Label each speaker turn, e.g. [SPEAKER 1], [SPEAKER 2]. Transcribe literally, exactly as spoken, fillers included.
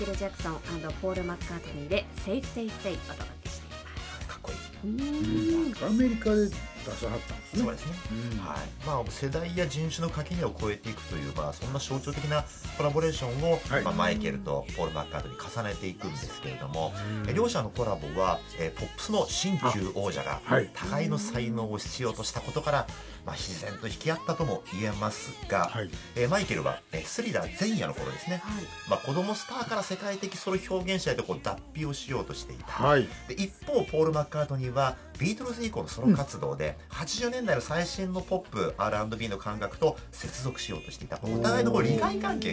[SPEAKER 1] フィル・ジャクソン&ポール・マッカートニーでセイフセイフセイお届けしています。
[SPEAKER 2] かっこいい。
[SPEAKER 1] うーん
[SPEAKER 3] アメリカで出さはったんですね。
[SPEAKER 2] そうですね、
[SPEAKER 3] うん
[SPEAKER 2] はいまあ、世代や人種の垣根を越えていくという、まあ、そんな象徴的なコラボレーションを、
[SPEAKER 3] はい
[SPEAKER 2] まあ、マイケルとポール・マッカートニー重ねていくんですけれども、
[SPEAKER 3] うん
[SPEAKER 2] え両者のコラボは、えーポップスの新旧王者が
[SPEAKER 3] はい
[SPEAKER 2] 互いの才能を必要としたことから、まあ、自然と引き合ったとも言えますが、
[SPEAKER 3] はい
[SPEAKER 2] えーマイケルは、えースリラー前夜の頃ですね、
[SPEAKER 1] はい
[SPEAKER 2] まあ、子供スターから世界的ソロ表現者へとこう脱皮をしようとしていた、
[SPEAKER 3] はい
[SPEAKER 2] で一方ポール・マッカートニーはビートルズ以降のソロ活動で、はちじゅうねんだいの最新のポップ アールアンドビー の感覚と接続しようとしていた、お互いのこう利害関係